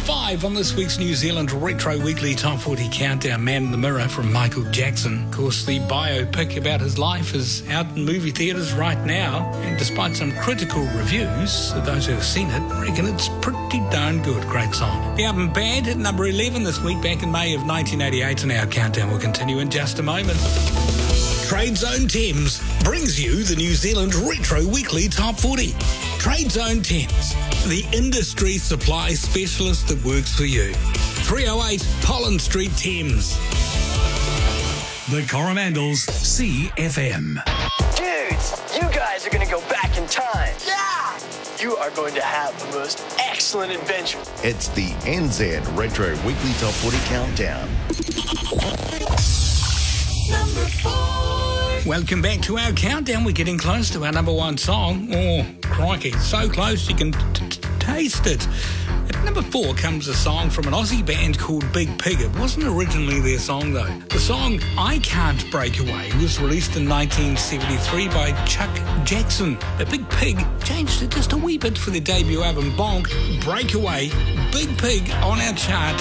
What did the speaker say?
5 on this week's New Zealand Retro Weekly Top 40 Countdown, Man in the Mirror from Michael Jackson. Of course, the biopic about his life is out in movie theatres right now, and despite some critical reviews, those who have seen it reckon it's pretty darn good. Great song. The album Bad at number 11 this week, back in May of 1988, and our countdown will continue in just a moment. Trade Zone Thames brings you the New Zealand Retro Weekly Top 40. Trade Zone Thames, the industry supply specialist that works for you. 308 Pollen Street, Thames. The Coromandels CFM. Dudes, you guys are going to go back in time. Yeah! You are going to have the most excellent adventure. It's the NZ Retro Weekly Top 40 Countdown. Number 4. Welcome back to our countdown. We're getting close to our number 1 song. Oh, crikey, so close you can taste it. At number 4 comes a song from an Aussie band called Big Pig. It wasn't originally their song, though. The song I Can't Break Away was released in 1973 by Chuck Jackson. The Big Pig changed it just a wee bit for their debut album, Bonk. Breakaway, Big Pig on our chart.